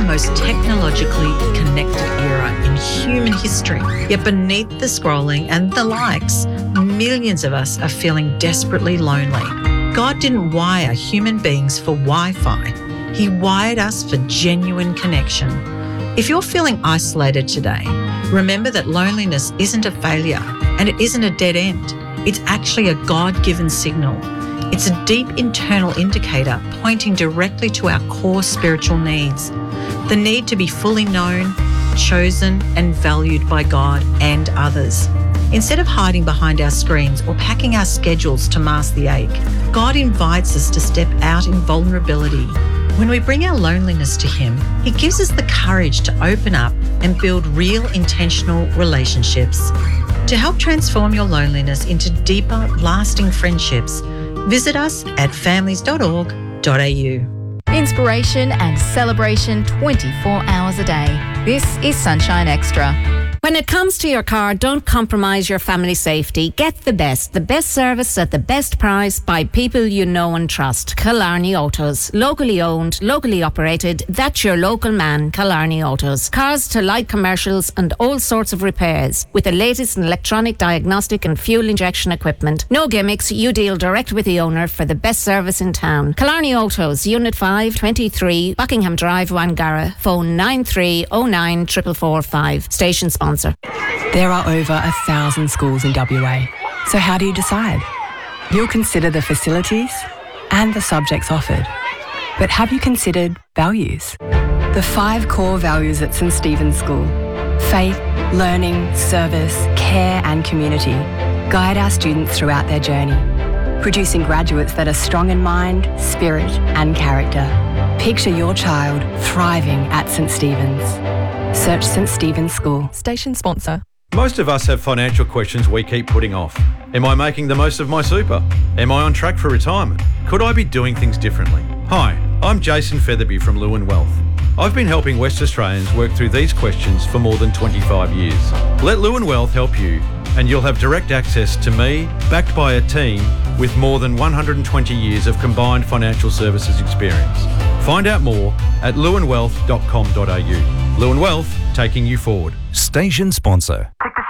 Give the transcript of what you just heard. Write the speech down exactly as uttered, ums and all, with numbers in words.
most technologically connected era in human history. Yet beneath the scrolling and the likes, millions of us are feeling desperately lonely. God didn't wire human beings for Wi-Fi. He wired us for genuine connection. If you're feeling isolated today, remember that loneliness isn't a failure and it isn't a dead end. It's actually a God-given signal. It's a deep internal indicator pointing directly to our core spiritual needs. The need to be fully known, chosen and valued by God and others. Instead of hiding behind our screens or packing our schedules to mask the ache, God invites us to step out in vulnerability. When we bring our loneliness to Him, He gives us the courage to open up and build real intentional relationships. To help transform your loneliness into deeper, lasting friendships, visit us at families dot org dot a u. Inspiration and celebration twenty-four hours a day. This is Sunshine Extra. When it comes to your car, don't compromise your family safety. Get the best, the best service at the best price by people you know and trust. Killarney Autos. Locally owned, locally operated. That's your local man, Killarney Autos. Cars to light commercials and all sorts of repairs. With the latest in electronic diagnostic and fuel injection equipment. No gimmicks, you deal direct with the owner for the best service in town. Killarney Autos, Unit five, twenty-three, Buckingham Drive, Wangara. Phone nine three oh nine four four four five. Station sponsor. There are over a thousand schools in W A. So how do you decide? You'll consider the facilities and the subjects offered. But have you considered values? The five core values at St Stephen's School: faith, learning, service, care and community guide our students throughout their journey, producing graduates that are strong in mind, spirit and character. Picture your child thriving at St Stephen's. Search St Stephen's School. Station sponsor. Most of us have financial questions we keep putting off. Am I making the most of my super? Am I on track for retirement? Could I be doing things differently? Hi, I'm Jason Featherby from Lewin Wealth. I've been helping West Australians work through these questions for more than twenty-five years. Let Lewin Wealth help you and you'll have direct access to me, backed by a team with more than one hundred twenty years of combined financial services experience. Find out more at lewin wealth dot com dot a u. Lewin Wealth, taking you forward. Station sponsor. Click the